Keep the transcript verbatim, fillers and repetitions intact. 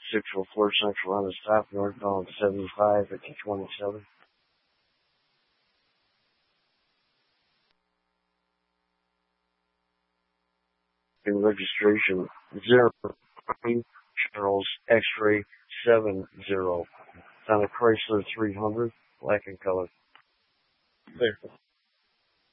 six oh four Central on the stop, northbound seventy-five at the twenty-seven. In registration zero Charles X-ray seven zero. It's on a Chrysler three hundred, black in color. Clear.